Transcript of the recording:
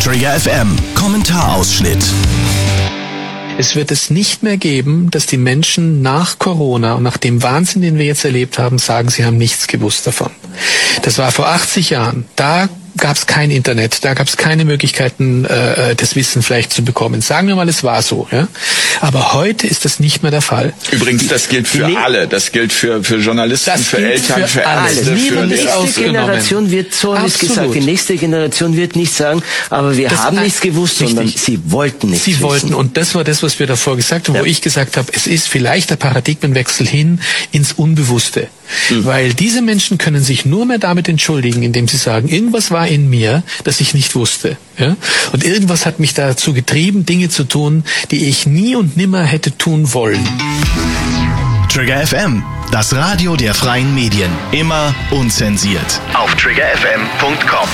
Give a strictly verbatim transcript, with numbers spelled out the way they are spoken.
Trigger F M, Kommentarausschnitt. Es wird es nicht mehr geben, dass die Menschen nach Corona und nach dem Wahnsinn, den wir jetzt erlebt haben, sagen, sie haben nichts gewusst davon. Das war vor achtzig Jahren. Da gab es kein Internet, da gab es keine Möglichkeiten, äh, das Wissen vielleicht zu bekommen. Sagen wir mal, es war so. Ja? Aber heute ist das nicht mehr der Fall. Übrigens, das gilt für Die, alle. Das gilt für, für Journalisten, das für gilt Eltern, für, für alle. Ärzte, Die für Lehrer. nächste Generation wird, so habe ich gesagt, die nächste Generation wird nicht sagen, aber wir das haben nichts gewusst, richtig. sondern sie wollten nichts Sie wissen. wollten, und das war das, was wir davor gesagt haben, ja. wo ich gesagt habe, es ist vielleicht der Paradigmenwechsel hin ins Unbewusste. Mhm. Weil diese Menschen können sich nur mehr damit entschuldigen, indem sie sagen, irgendwas war in mir, das ich nicht wusste. Ja? Und irgendwas hat mich dazu getrieben, Dinge zu tun, die ich nie und nimmer hätte tun wollen. Trigger F M, das Radio der freien Medien. Immer unzensiert. Auf trigger f m punkt com.